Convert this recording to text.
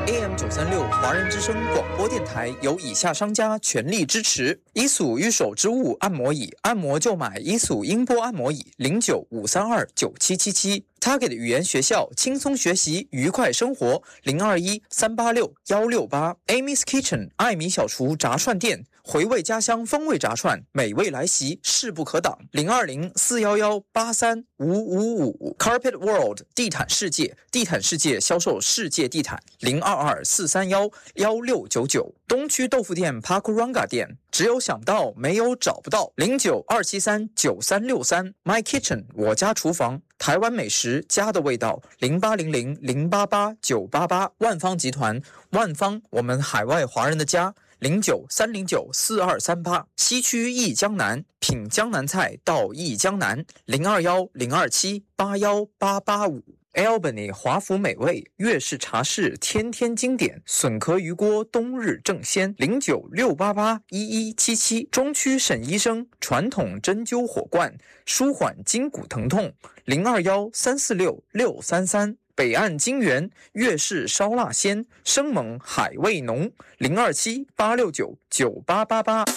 AM936华人之声广播电台由以下商家全力支持：伊索御手之物按摩椅，按摩就买伊索音波按摩椅，0953297777。Target 语言学校，轻松学习，愉快生活，0213861668。Amy's Kitchen 艾米小厨炸串店，回味家乡风味炸串，美味来袭，势不可挡，02041183555。Carpet World 地毯世界，地毯世界销售世界地毯，02243111699。东区豆腐店 Pakuranga 店，只有想不到，没有找不到，092739363。My Kitchen 我家厨房，台湾美食家的味道，0800088988。万方集团，万方我们海外华人的家。093094238。西区忆江南，品江南菜到忆江南，021-027-81885。Albany 华府美味，粤式茶室天天经典，笋壳鱼锅冬日正鲜，096881177。中区沈医生传统针灸火罐，舒缓筋骨疼痛，021-346-633。北岸金源粤式烧腊鲜，生猛海味浓，027-869-9888。